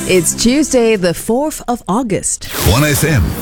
It's Tuesday, the 4th of August. 1FM.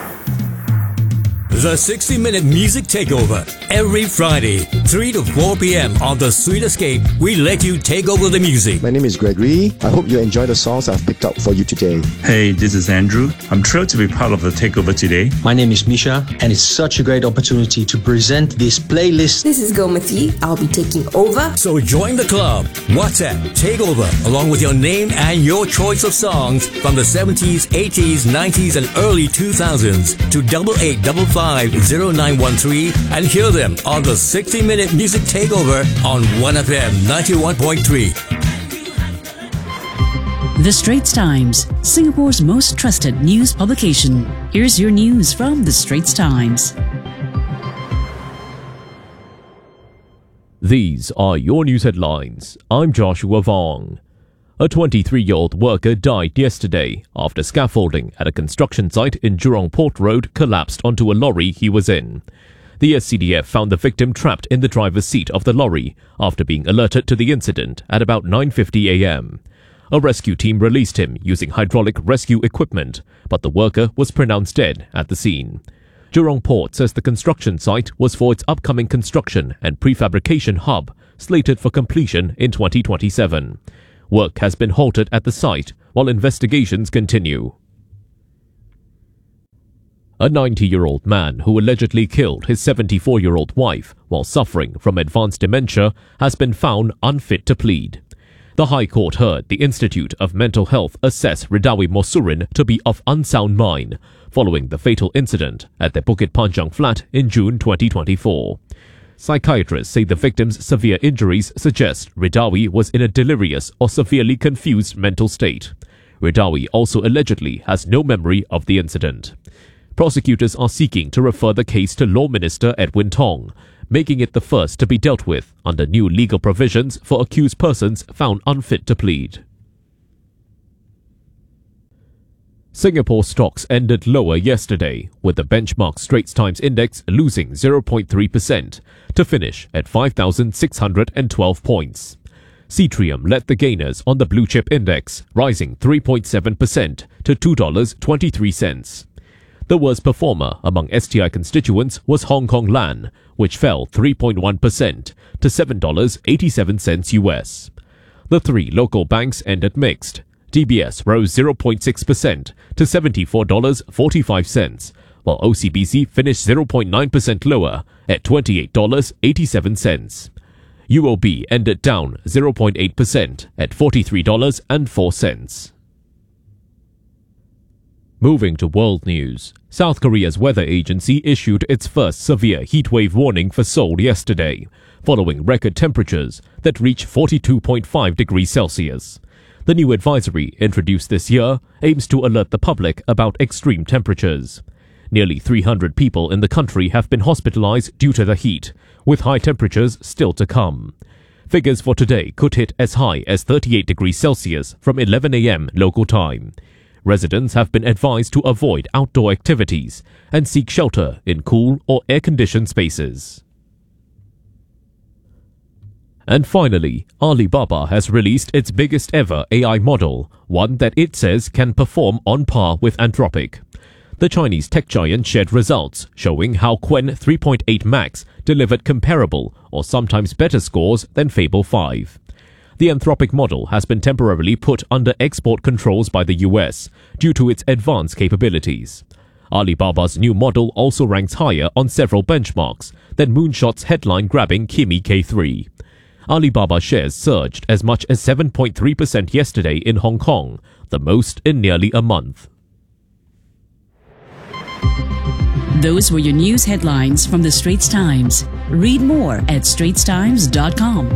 The 60-minute music takeover. Every Friday, 3 to 4 p.m. on The Sweet Escape, we let you take over the music. My name is Gregory. I hope you enjoy the songs I've picked out for you today. Hey, this is Andrew. I'm thrilled to be part of the takeover today. My name is Misha, and it's such a great opportunity to present this playlist. This is Gomati. I'll be taking over. So join the club. WhatsApp Takeover, along with your name and your choice of songs from the 70s, 80s, 90s, and early 2000s to 88550913 and hear them on the 60-minute music takeover on 1FM 91.3. The Straits Times, Singapore's most trusted news publication. Here's your news from The Straits Times. These are your news headlines. I'm Joshua Vong. A 23-year-old worker died yesterday after scaffolding at a construction site in Jurong Port Road collapsed onto a lorry he was in. The SCDF found the victim trapped in the driver's seat of the lorry after being alerted to the incident at about 9:50 a.m. A rescue team released him using hydraulic rescue equipment, but the worker was pronounced dead at the scene. Jurong Port says the construction site was for its upcoming construction and prefabrication hub, slated for completion in 2027. Work has been halted at the site while investigations continue. A 90-year-old man who allegedly killed his 74-year-old wife while suffering from advanced dementia has been found unfit to plead. The High Court heard the Institute of Mental Health assess Ridawi Mosurin to be of unsound mind following the fatal incident at their Bukit Panjang flat in June 2024. Psychiatrists say the victim's severe injuries suggest Ridawi was in a delirious or severely confused mental state. Ridawi also allegedly has no memory of the incident. Prosecutors are seeking to refer the case to Law Minister Edwin Tong, making it the first to be dealt with under new legal provisions for accused persons found unfit to plead. Singapore stocks ended lower yesterday, with the benchmark Straits Times Index losing 0.3% to finish at 5,612 points. Cetrium led the gainers on the Blue Chip Index, rising 3.7% to $2.23. The worst performer among STI constituents was Hong Kong Land, which fell 3.1% to $7.87 US. The three local banks ended mixed. DBS rose 0.6% to $74.45, while OCBC finished 0.9% lower at $28.87. UOB ended down 0.8% at $43.04. Moving to world news, South Korea's weather agency issued its first severe heatwave warning for Seoul yesterday, following record temperatures that reached 42.5 degrees Celsius. The new advisory, introduced this year, aims to alert the public about extreme temperatures. Nearly 300 people in the country have been hospitalized due to the heat, with high temperatures still to come. Figures for today could hit as high as 38 degrees Celsius from 11 a.m. local time. Residents have been advised to avoid outdoor activities and seek shelter in cool or air-conditioned spaces. And finally, Alibaba has released its biggest ever AI model, one that it says can perform on par with Anthropic. The Chinese tech giant shared results showing how Qwen 3.8 Max delivered comparable or sometimes better scores than Fable 5. The Anthropic model has been temporarily put under export controls by the US due to its advanced capabilities. Alibaba's new model also ranks higher on several benchmarks than Moonshot's headline-grabbing Kimi K3. Alibaba shares surged as much as 7.3% yesterday in Hong Kong, the most in nearly a month. Those were your news headlines from The Straits Times. Read more at straitstimes.com.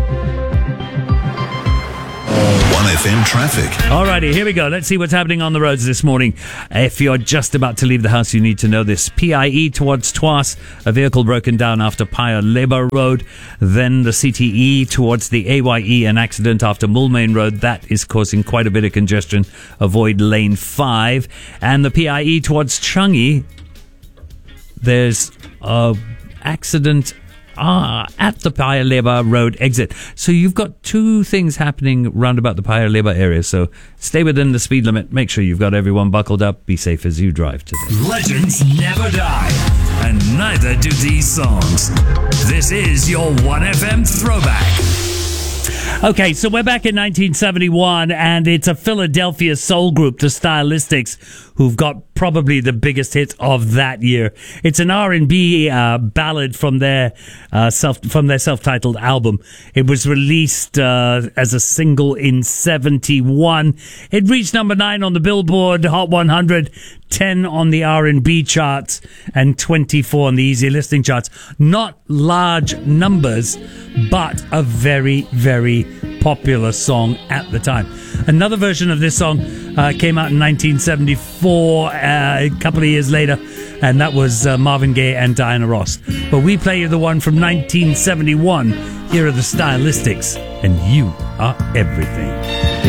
1FM traffic. Alrighty, here we go. Let's see what's happening on the roads this morning. If you're just about to leave the house, you need to know this. PIE towards Tuas, a vehicle broken down after Paya Lebar Road. Then the CTE towards the AYE, an accident after Mulmain Road. That is causing quite a bit of congestion. Avoid lane 5. And the PIE towards Changi, there's a accident at the Paya Lebar Road exit. So you've got two things happening round about the Paya Lebar area. So stay within the speed limit. Make sure you've got everyone buckled up. Be safe as you drive today. Legends never die, and neither do these songs. This is your 1FM throwback. Okay, so we're back in 1971, and it's a Philadelphia soul group, the Stylistics, who've got probably the biggest hit of that year. It's an R&B ballad from their self-titled album. It was released as a single in 71. It reached number 9 on the Billboard Hot 100, 10 on the R&B charts, and 24 on the Easy Listening charts. Not large numbers, but a very, very popular song at the time. Another version of this song came out in 1974, a couple of years later, and that was Marvin Gaye and Diana Ross. But we play you the one from 1971. Here are the Stylistics, and You Are Everything.